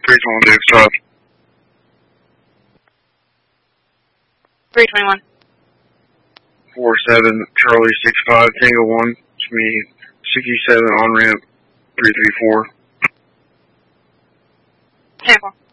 321 Dix Drive. 321. 47 Charlie 65 Tango 1. It's me. 67 on ramp 334. Tampa.